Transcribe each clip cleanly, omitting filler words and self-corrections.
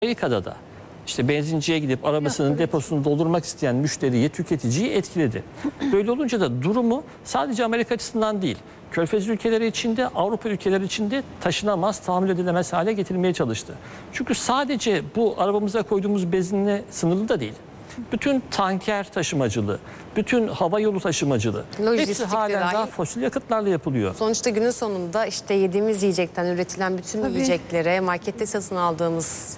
Amerika'da da işte benzinciye gidip arabasının deposunu doldurmak isteyen müşteriyi, tüketiciyi etkiledi. Böyle olunca da durumu sadece Amerika açısından değil, Körfez ülkeleri içinde, Avrupa ülkeleri içinde taşınamaz, tahammül edilemez hale getirmeye çalıştı. Çünkü sadece bu arabamıza koyduğumuz benzinle sınırlı da değil. Bütün tanker taşımacılığı, bütün hava yolu taşımacılığı hepsi halen daha fosil yakıtlarla yapılıyor. Sonuçta günün sonunda işte yediğimiz yiyecekten üretilen bütün yiyeceklere, markette satın aldığımız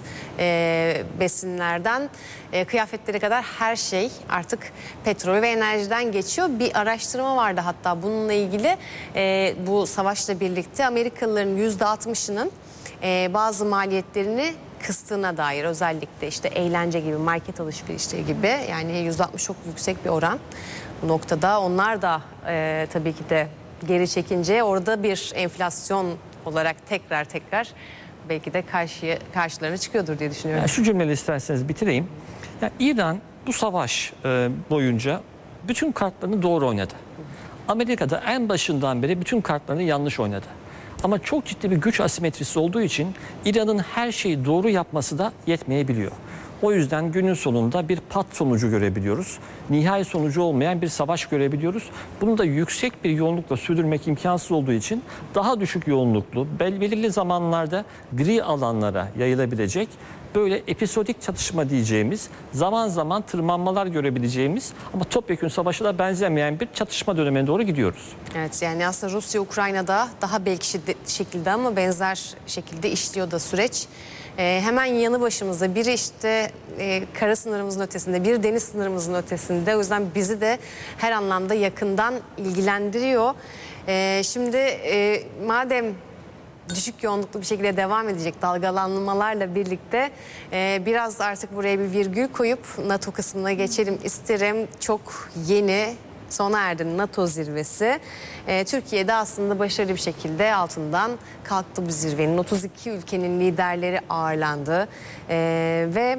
besinlerden kıyafetlere kadar her şey artık petrol ve enerjiden geçiyor. Bir araştırma vardı hatta bununla ilgili, bu savaşla birlikte Amerikalıların %60'ının bazı maliyetlerini kıstığına dair, özellikle işte eğlence gibi, market alışverişleri gibi, yani %60 çok yüksek bir oran. Bu noktada onlar da tabii ki de geri çekince orada bir enflasyon olarak tekrar belki de karşılarına çıkıyordur diye düşünüyorum. Yani şu cümleyle isterseniz bitireyim. Yani İran bu savaş boyunca bütün kartlarını doğru oynadı. Amerika'da en başından beri bütün kartlarını yanlış oynadı. Ama çok ciddi bir güç asimetrisi olduğu için İran'ın her şeyi doğru yapması da yetmeyebiliyor. O yüzden günün sonunda bir pat sonucu görebiliyoruz. Nihai sonucu olmayan bir savaş görebiliyoruz. Bunu da yüksek bir yoğunlukla sürdürmek imkansız olduğu için daha düşük yoğunluklu, belirli zamanlarda gri alanlara yayılabilecek, böyle episodik çatışma diyeceğimiz, zaman zaman tırmanmalar görebileceğimiz ama topyekün savaşa da benzemeyen bir çatışma dönemine doğru gidiyoruz. Evet, yani aslında Rusya Ukrayna'da daha belki şiddetli şekilde ama benzer şekilde işliyor da süreç. Hemen yanı başımızda, biri işte kara sınırımızın ötesinde, biri deniz sınırımızın ötesinde. O yüzden bizi de her anlamda yakından ilgilendiriyor. Şimdi madem düşük yoğunluklu bir şekilde devam edecek dalgalanmalarla birlikte biraz artık buraya bir virgül koyup NATO kısmına geçelim isterim. Çok yeni sona erdi NATO zirvesi. Türkiye'de aslında başarılı bir şekilde altından kalktı bu zirvenin. 32 ülkenin liderleri ağırlandı. Ve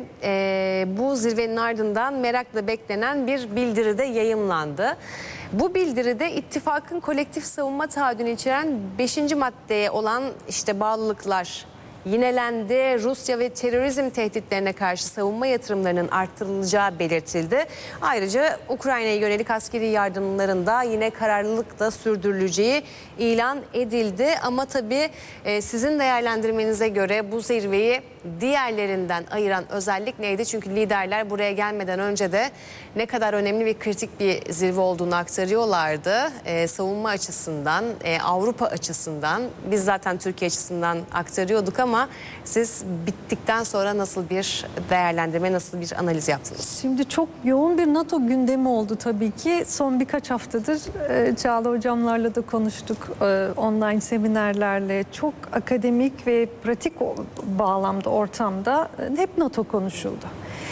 bu zirvenin ardından merakla beklenen bir bildiri de yayımlandı. Bu bildiride ittifakın kolektif savunma taahhüdünü içeren 5. maddeye olan işte bağlılıklar yinelendi. Rusya ve terörizm tehditlerine karşı savunma yatırımlarının arttırılacağı belirtildi. Ayrıca Ukrayna'ya yönelik askeri yardımların da yine kararlılıkla sürdürüleceği ilan edildi. Ama tabii sizin değerlendirmenize göre bu zirveyi diğerlerinden ayıran özellik neydi? Çünkü liderler buraya gelmeden önce de ne kadar önemli ve kritik bir zirve olduğunu aktarıyorlardı. Savunma açısından, Avrupa açısından, biz zaten Türkiye açısından aktarıyorduk ama siz bittikten sonra nasıl bir değerlendirme, nasıl bir analiz yaptınız? Şimdi çok yoğun bir NATO gündemi oldu tabii ki. Son birkaç haftadır Çağla hocamlarla da konuştuk. Online seminerlerle çok akademik ve pratik bağlamda, ortamda hep NATO konuşuldu.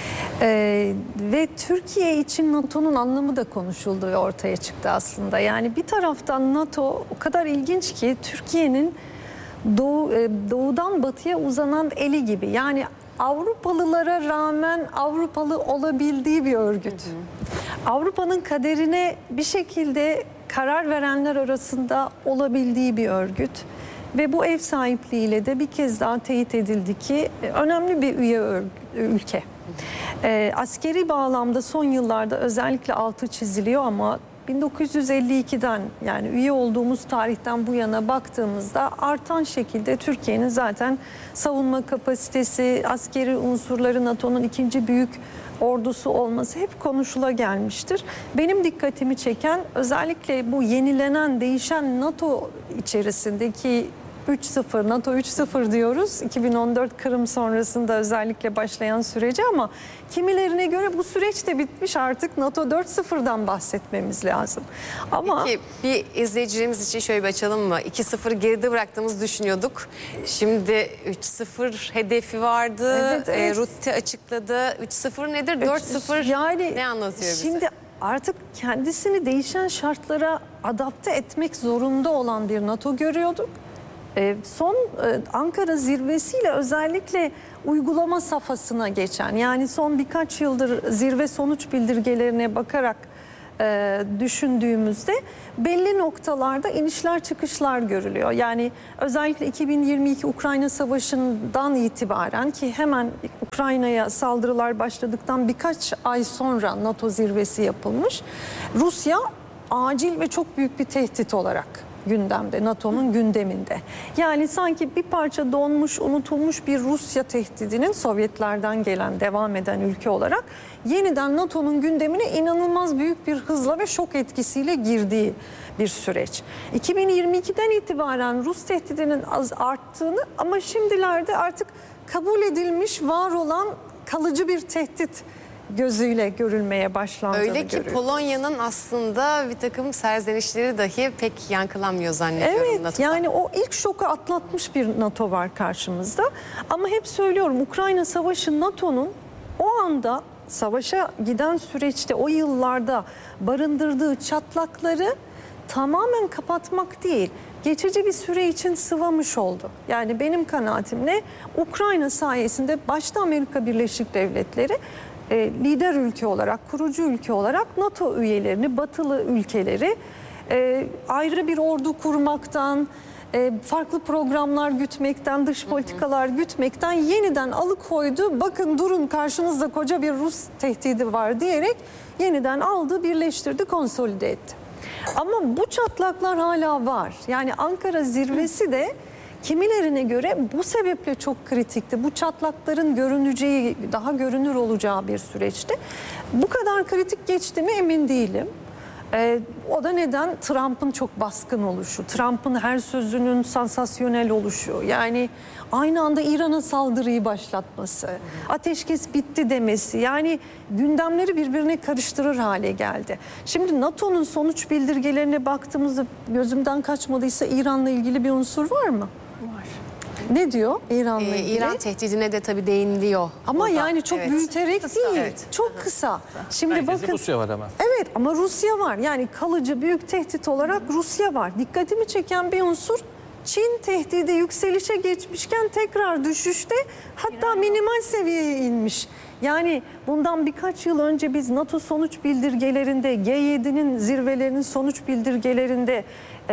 Ve Türkiye için NATO'nun anlamı da konuşuldu ve ortaya çıktı aslında. Yani bir taraftan NATO o kadar ilginç ki Türkiye'nin doğudan batıya uzanan eli gibi. Yani Avrupalılara rağmen Avrupalı olabildiği bir örgüt. Avrupa'nın kaderine bir şekilde karar verenler arasında olabildiği bir örgüt. Ve bu ev sahipliğiyle de bir kez daha teyit edildi ki önemli bir ülke. Askeri bağlamda son yıllarda özellikle altı çiziliyor ama 1952'den, yani üye olduğumuz tarihten bu yana baktığımızda artan şekilde Türkiye'nin zaten savunma kapasitesi, askeri unsurları, NATO'nun ikinci büyük ordusu olması hep konuşula gelmiştir. Benim dikkatimi çeken özellikle bu yenilenen, değişen NATO içerisindeki 3.0, NATO 3.0 diyoruz. 2014 Kırım sonrasında özellikle başlayan süreci ama kimilerine göre bu süreç de bitmiş, artık NATO 4.0'dan bahsetmemiz lazım. Ama peki bir izleyicilerimiz için şöyle bir açalım mı? 2.0 geride bıraktığımızı düşünüyorduk. Şimdi 3.0 hedefi vardı. Evet. Rutte açıkladı. 3.0 nedir? 4.0 yani ne anlatıyor bize? Şimdi artık kendisini değişen şartlara adapte etmek zorunda olan bir NATO görüyorduk. Son Ankara zirvesiyle özellikle uygulama safhasına geçen, yani son birkaç yıldır zirve sonuç bildirgelerine bakarak düşündüğümüzde belli noktalarda inişler çıkışlar görülüyor. Yani özellikle 2022 Ukrayna Savaşı'ndan itibaren ki hemen Ukrayna'ya saldırılar başladıktan birkaç ay sonra NATO zirvesi yapılmış. Rusya acil ve çok büyük bir tehdit olarak gündemde, NATO'nun gündeminde. Yani sanki bir parça donmuş, unutulmuş bir Rusya tehdidinin Sovyetlerden gelen, devam eden ülke olarak yeniden NATO'nun gündemine inanılmaz büyük bir hızla ve şok etkisiyle girdiği bir süreç. 2022'den itibaren Rus tehdidinin az arttığını ama şimdilerde artık kabul edilmiş, var olan kalıcı bir tehdit gözüyle görülmeye başlandığını Öyle ki görüyoruz. Polonya'nın aslında bir takım serzenişleri dahi pek yankılanmıyor zannediyorum. Evet, NATO'da. yani o ilk şoku atlatmış bir NATO var karşımızda. Ama hep söylüyorum, Ukrayna Savaşı NATO'nun o anda savaşa giden süreçte, o yıllarda barındırdığı çatlakları tamamen kapatmak değil, geçici bir süre için sıvamış oldu. Yani benim kanaatimle Ukrayna sayesinde başta Amerika Birleşik Devletleri lider ülke olarak, kurucu ülke olarak NATO üyelerini, batılı ülkeleri ayrı bir ordu kurmaktan, farklı programlar gütmekten, dış politikalar gütmekten yeniden alıkoydu. Bakın durun, karşınızda koca bir Rus tehdidi var diyerek yeniden aldı, birleştirdi, konsolide etti. Ama bu çatlaklar hala var. Yani Ankara zirvesi de kimilerine göre bu sebeple çok kritikti. Bu çatlakların görüneceği, daha görünür olacağı bir süreçti. Bu kadar kritik geçti mi emin değilim. O da neden? Trump'ın çok baskın oluşu, Trump'ın her sözünün sansasyonel oluşu. Yani aynı anda İran'a saldırıyı başlatması, ateşkes bitti demesi. Yani gündemleri birbirine karıştırır hale geldi. Şimdi NATO'nun sonuç bildirgelerine baktığımızda gözümden kaçmadıysa İran'la ilgili bir unsur var mı? Var. Ne diyor İran'la ilgili? İran tehdidine de tabii değiniliyor. Ama burada. yani çok Evet. büyüterek değil. Evet. Çok kısa. Şimdi Herkesi bakın. Rusya var ama. Evet ama Rusya var. Yani kalıcı büyük tehdit olarak Rusya var. Dikkatimi çeken bir unsur, Çin tehdidi yükselişe geçmişken tekrar düşüşte, hatta minimal seviyeye inmiş. Yani bundan birkaç yıl önce biz NATO sonuç bildirgelerinde, G7'nin zirvelerinin sonuç bildirgelerinde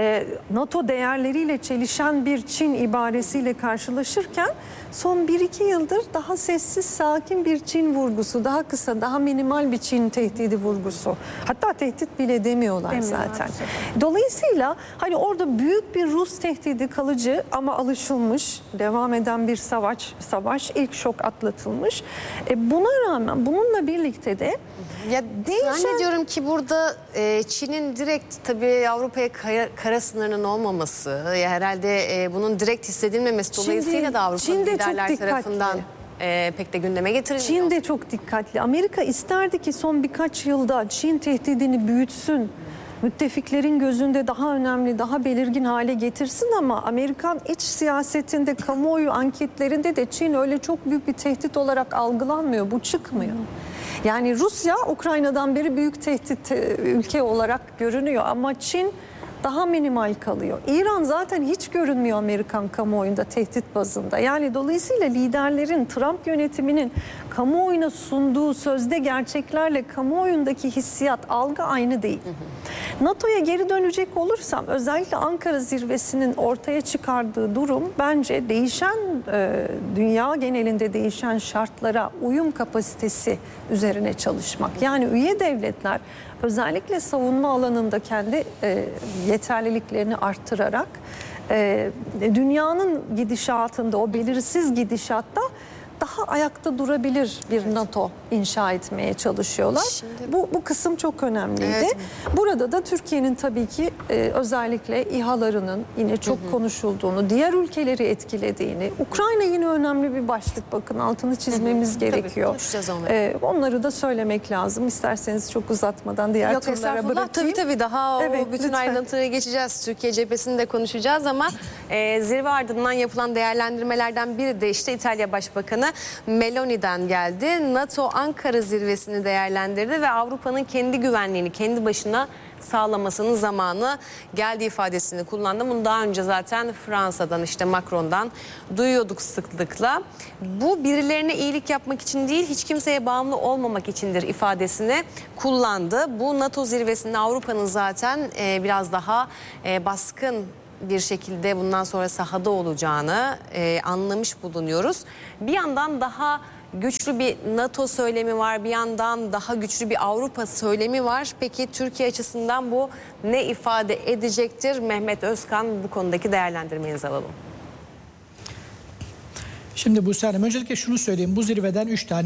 NATO değerleriyle çelişen bir Çin ibaresiyle karşılaşırken son 1-2 yıldır daha sessiz, sakin bir Çin vurgusu, daha kısa, daha minimal bir Çin tehdidi vurgusu. Hatta tehdit bile demiyorlar zaten. Dolayısıyla hani orada büyük bir Rus tehdidi kalıcı ama alışılmış, devam eden bir savaş, ilk şok atlatılmış. Buna rağmen bununla birlikte de Ya zannediyorum ki burada Çin'in direkt tabii Avrupa'ya kara sınırının olmaması, herhalde bunun direkt hissedilmemesi dolayısıyla da Avrupa'nın Çin de çok liderler dikkatli. tarafından pek de gündeme getirilmiyor. Çin de çok dikkatli. Amerika isterdi ki son birkaç yılda Çin tehdidini büyütsün, müttefiklerin gözünde daha önemli, daha belirgin hale getirsin ama Amerikan iç siyasetinde, kamuoyu anketlerinde de Çin öyle çok büyük bir tehdit olarak algılanmıyor, bu çıkmıyor. Yani Rusya Ukrayna'dan beri büyük tehdit ülke olarak görünüyor ama Çin daha minimal kalıyor. İran zaten hiç görünmüyor Amerikan kamuoyunda tehdit bazında. Yani dolayısıyla liderlerin, Trump yönetiminin kamuoyuna sunduğu sözde gerçeklerle kamuoyundaki hissiyat, algı aynı değil. NATO'ya geri dönecek olursam özellikle Ankara zirvesinin ortaya çıkardığı durum bence değişen, dünya genelinde değişen şartlara uyum kapasitesi üzerine çalışmak. Yani üye devletler özellikle savunma alanında kendi yeterliliklerini arttırarak dünyanın gidişatında, o belirsiz gidişatta daha ayakta durabilir bir NATO inşa etmeye çalışıyorlar. Şimdi- Bu kısım çok önemliydi. Evet. Burada da Türkiye'nin tabii ki özellikle İHA'larının yine çok konuşulduğunu, diğer ülkeleri etkilediğini, Ukrayna yine önemli bir başlık, bakın altını çizmemiz gerekiyor. konuşacağız onları. Onları da söylemek lazım. İsterseniz çok uzatmadan diğer Yok turlara estağfurullah, bırakayım. tabii daha Evet, o bütün lütfen. ayrıntılara geçeceğiz. Türkiye cephesini de konuşacağız ama zirve ardından yapılan değerlendirmelerden biri de işte İtalya Başbakanı Meloni'den geldi. NATO Ankara zirvesini değerlendirdi ve Avrupa'nın kendi güvenliğini kendi başına sağlamasının zamanı geldi ifadesini kullandı. Bunu daha önce zaten Fransa'dan, işte Macron'dan duyuyorduk sıklıkla. Bu birilerine iyilik yapmak için değil, hiç kimseye bağımlı olmamak içindir ifadesini kullandı. Bu NATO zirvesinde Avrupa'nın zaten biraz daha baskın bir şekilde bundan sonra sahada olacağını anlamış bulunuyoruz. Bir yandan daha güçlü bir NATO söylemi var, bir yandan daha güçlü bir Avrupa söylemi var. Peki Türkiye açısından bu ne ifade edecektir? Mehmet Özkan, bu konudaki değerlendirmenizi alalım. Şimdi bu senem öncelikle şunu söyleyeyim. Bu zirveden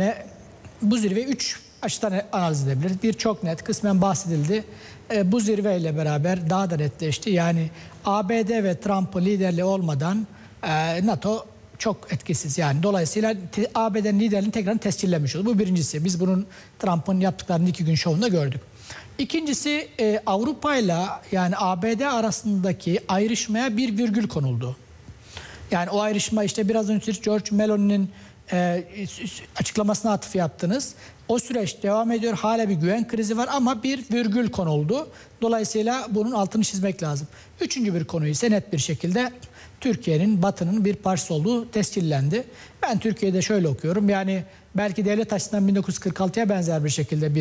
3 açıdan analiz edebiliriz. Bir, çok net, kısmen bahsedildi. Bu zirveyle beraber daha da netleşti. Yani ABD ve Trump'ın liderliği olmadan NATO çok etkisiz. Yani dolayısıyla ABD'nin liderliğini tekrar tescillemiş oldu. Bu birincisi. Biz bunun Trump'ın yaptıklarını 2 gün şovunda gördük. İkincisi, Avrupa ile yani ABD arasındaki ayrışmaya bir virgül konuldu. Yani o ayrışma, işte biraz önce George Meloni'nin açıklamasına atıf yaptınız. O süreç devam ediyor. Hala bir güven krizi var ama bir virgül konuldu. Dolayısıyla bunun altını çizmek lazım. Üçüncü bir konu ise net bir şekilde Türkiye'nin, Batı'nın bir parçası olduğu tescillendi. Ben Türkiye'de şöyle okuyorum. Yani belki devlet açısından 1946'ya benzer bir şekilde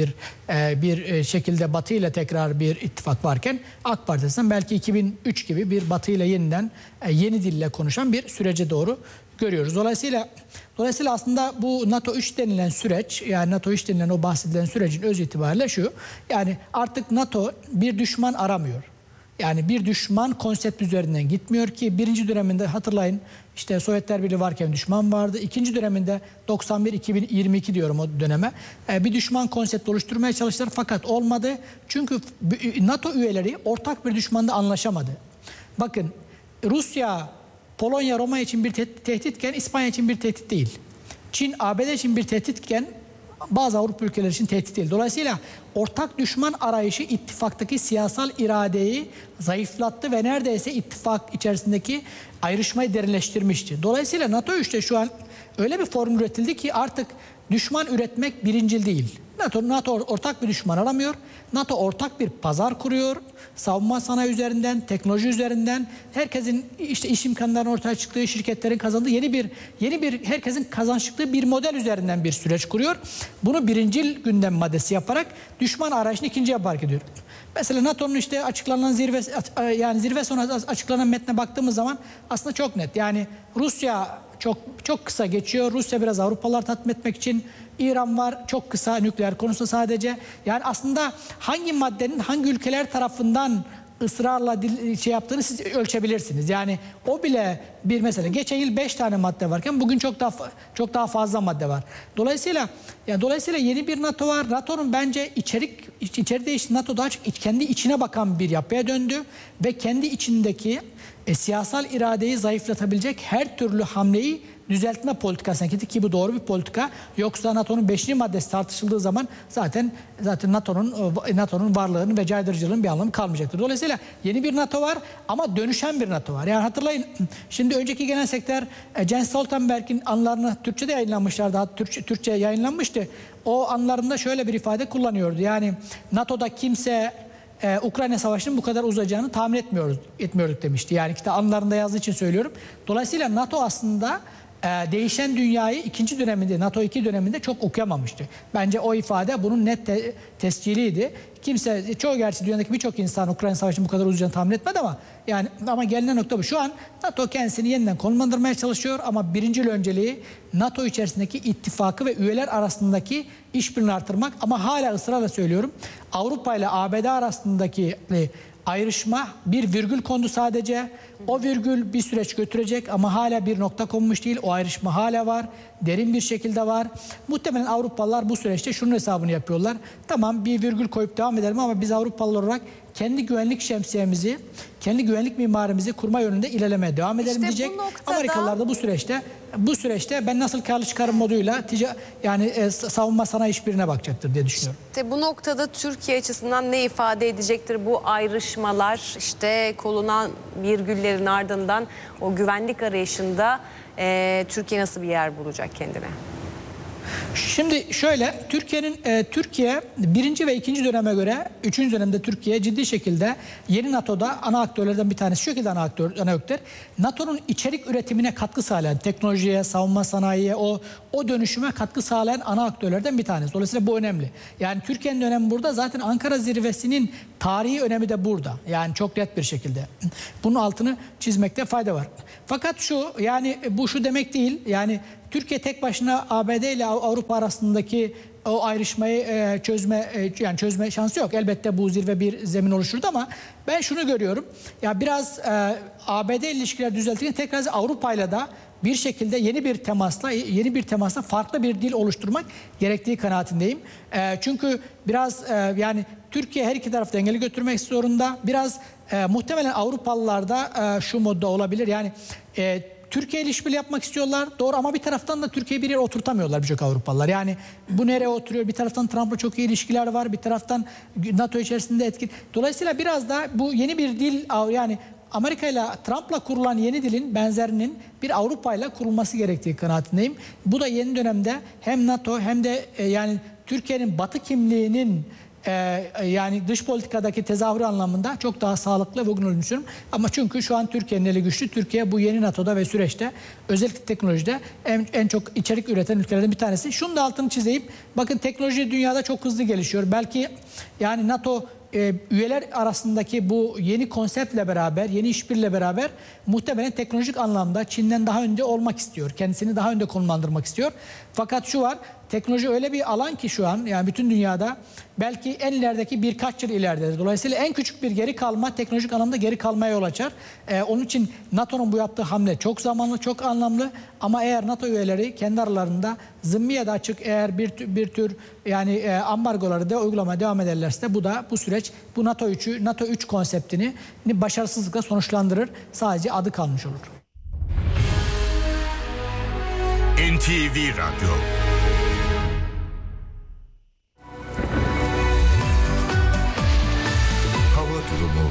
bir şekilde Batı ile tekrar bir ittifak varken, AK Parti açısından belki 2003 gibi bir Batı ile yeniden yeni dille konuşan bir sürece doğru görüyoruz. Dolayısıyla aslında bu NATO 3 denilen süreç, yani NATO 3 denilen o bahsedilen sürecin öz itibariyle şu: yani artık NATO bir düşman aramıyor. Yani bir düşman konsept üzerinden gitmiyor ki birinci döneminde hatırlayın, işte Sovyetler Birliği varken düşman vardı. İkinci döneminde 91-2022 diyorum o döneme. Bir düşman konsept oluşturmaya çalıştılar fakat olmadı. Çünkü NATO üyeleri ortak bir düşmanda anlaşamadı. Bakın, Rusya, Polonya, Roma için bir tehditken İspanya için bir tehdit değil. Çin, ABD için bir tehditken bazı Avrupa ülkeleri için tehdit değil. Dolayısıyla ortak düşman arayışı ittifaktaki siyasal iradeyi zayıflattı ve neredeyse ittifak içerisindeki ayrışmayı derinleştirmişti. Dolayısıyla NATO 3'te şu an öyle bir formül üretildi ki artık düşman üretmek birincil değil. NATO ortak bir düşman aramıyor. NATO ortak bir pazar kuruyor. Savunma sanayi üzerinden, teknoloji üzerinden herkesin işte iş imkanlarının ortaya çıktığı, şirketlerin kazandığı yeni bir herkesin kazançlıklı bir model üzerinden bir süreç kuruyor. Bunu birincil gündem maddesi yaparak düşman arayışını ikinciye park ediyor. Mesela NATO'nun işte açıklanan zirve sonu açıklanan metne baktığımız zaman aslında çok net. Yani Rusya çok kısa geçiyor. Rusya biraz Avrupalılar tatmin etmek için. İran var, çok kısa, nükleer konusu sadece. Yani aslında hangi maddenin hangi ülkeler tarafından ısrarla yaptığını siz ölçebilirsiniz. Yani o bile bir mesele. Geçen yıl 5 tane madde varken bugün çok daha fazla madde var. Dolayısıyla yeni bir NATO var. NATO'nun bence içeri değişti. NATO daha çok kendi içine bakan bir yapıya döndü ve kendi içindeki siyasal iradeyi zayıflatabilecek her türlü hamleyi düzeltme politikasına gitti ki bu doğru bir politika. Yoksa NATO'nun 5. maddesi tartışıldığı zaman zaten NATO'nun varlığının ve caydırıcılığının bir anlamı kalmayacaktır. Dolayısıyla yeni bir NATO var ama dönüşen bir NATO var. Yani hatırlayın, şimdi önceki genel sekreter Jens Stoltenberg'in anılarını Türkçe'de yayınlanmışlar, daha Türkçe yayınlanmıştı. O anılarında şöyle bir ifade kullanıyordu. Yani NATO'da kimse Ukrayna Savaşı'nın bu kadar uzayacağını tahmin etmiyorduk demişti. Yani anılarında yazdığı için söylüyorum. Dolayısıyla NATO aslında değişen dünyayı ikinci döneminde, NATO 2 döneminde çok okuyamamıştı. Bence o ifade bunun net tesciliydi. Gerçi dünyadaki birçok insan Ukrayna Savaşı'nın bu kadar uzayacağını tahmin etmedi ama gelinen nokta bu. Şu an NATO kendisini yeniden konumlandırmaya çalışıyor ama birincil önceliği NATO içerisindeki ittifakı ve üyeler arasındaki işbirliğini artırmak, ama hala ısrarla söylüyorum, Avrupa ile ABD arasındaki ayrışma bir virgül kondu sadece. O virgül bir süreç götürecek ama hala bir nokta konmuş değil. O ayrışma hala var. Derin bir şekilde var. Muhtemelen Avrupalılar bu süreçte şunun hesabını yapıyorlar. Tamam, bir virgül koyup devam edelim ama biz Avrupalılar olarak kendi güvenlik şemsiyemizi, kendi güvenlik mimarimizi kurma yönünde ilerlemeye devam edelim diyecek. Amerikalılar da bu süreçte ben nasıl karlı çıkarım moduyla savunma sanayi işbirliğine bakacaktır diye düşünüyorum. İşte bu noktada Türkiye açısından ne ifade edecektir bu ayrışmalar? İşte konulan virgüllerin ardından o güvenlik arayışında Türkiye nasıl bir yer bulacak kendine? Şimdi şöyle, Türkiye birinci ve ikinci döneme göre üçüncü dönemde Türkiye ciddi şekilde yeni NATO'da ana aktörlerden bir tanesi. Şu şekilde ana aktör. NATO'nun içerik üretimine katkı sağlayan, teknolojiye, savunma sanayiye, o dönüşüme katkı sağlayan ana aktörlerden bir tanesi. Dolayısıyla bu önemli. Yani Türkiye'nin önemi burada. Zaten Ankara zirvesinin tarihi önemi de burada. Yani çok net bir şekilde. Bunun altını çizmekte fayda var. Fakat bu şu demek değil. Yani Türkiye tek başına ABD ile Avrupa arasındaki o ayrışmayı çözme şansı yok. Elbette bu zirve bir zemin oluşturdu ama ben şunu görüyorum. Ya biraz ABD ilişkiler düzeltirken tekrar Avrupa ile de bir şekilde yeni bir temasla farklı bir dil oluşturmak gerektiği kanaatindeyim. Çünkü biraz Türkiye her iki tarafı dengeli götürmek zorunda. Biraz muhtemelen Avrupalılar da şu modda olabilir. Yani Türkiye ile işbirliği yapmak istiyorlar. Doğru, ama bir taraftan da Türkiye'yi bir yere oturtamıyorlar birçok Avrupalılar. Yani bu nereye oturuyor? Bir taraftan Trump'la çok iyi ilişkiler var. Bir taraftan NATO içerisinde etkili. Dolayısıyla biraz da bu yeni bir dil, yani Amerika ile Trump'la kurulan yeni dilin benzerinin bir Avrupa ile kurulması gerektiği kanaatindeyim. Bu da yeni dönemde hem NATO hem de Türkiye'nin Batı kimliğinin dış politikadaki tezahürü anlamında çok daha sağlıklı ve uygun olduğunu düşünüyorum. Ama çünkü şu an Türkiye'nin eli güçlü. Türkiye bu yeni NATO'da ve süreçte özellikle teknolojide en çok içerik üreten ülkelerden bir tanesi. Şunu da altını çizeyim. Bakın, teknoloji dünyada çok hızlı gelişiyor. Belki NATO üyeler arasındaki bu yeni konseptle beraber, yeni işbirliğiyle beraber muhtemelen teknolojik anlamda Çin'den daha önde olmak istiyor. Kendisini daha önde konumlandırmak istiyor. Fakat şu var, teknoloji öyle bir alan ki şu an, yani bütün dünyada belki en ilerideki birkaç yıl ileridedir. Dolayısıyla en küçük bir geri kalma teknolojik anlamda geri kalmaya yol açar. Onun için NATO'nun bu yaptığı hamle çok zamanlı, çok anlamlı. Ama eğer NATO üyeleri kendi aralarında zımmi ya da açık eğer bir tür ambargoları da uygulamaya devam ederlerse bu süreç NATO 3 konseptini başarısızlıkla sonuçlandırır. Sadece adı kalmış olur. NTV Radyo. Hava durumu.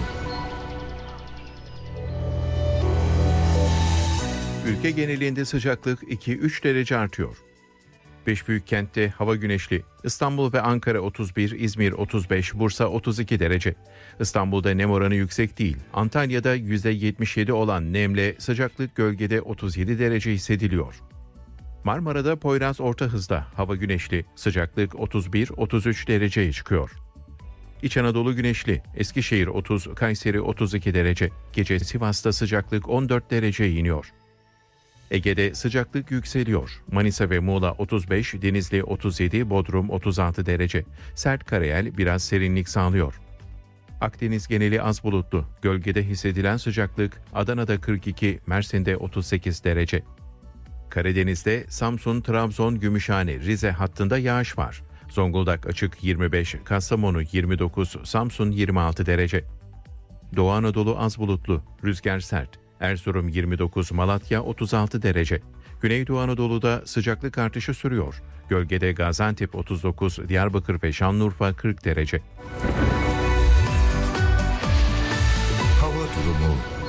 Ülke genelinde sıcaklık 2-3 derece artıyor. 5 büyük kentte hava güneşli. İstanbul ve Ankara 31, İzmir 35, Bursa 32 derece. İstanbul'da nem oranı yüksek değil. Antalya'da %77 olan nemle sıcaklık gölgede 37 derece hissediliyor. Marmara'da Poyraz orta hızda hava güneşli. Sıcaklık 31-33 dereceye çıkıyor. İç Anadolu güneşli. Eskişehir 30, Kayseri 32 derece. Gece Sivas'ta sıcaklık 14 dereceye iniyor. Ege'de sıcaklık yükseliyor. Manisa ve Muğla 35, Denizli 37, Bodrum 36 derece. Sert karayel biraz serinlik sağlıyor. Akdeniz geneli az bulutlu. Gölgede hissedilen sıcaklık Adana'da 42, Mersin'de 38 derece. Karadeniz'de Samsun, Trabzon, Gümüşhane, Rize hattında yağış var. Zonguldak açık 25, Kastamonu 29, Samsun 26 derece. Doğu Anadolu az bulutlu, rüzgar sert. Erzurum 29, Malatya 36 derece. Güneydoğu Anadolu'da sıcaklık artışı sürüyor. Gölgede Gaziantep 39, Diyarbakır ve Şanlıurfa 40 derece. Hava durumu.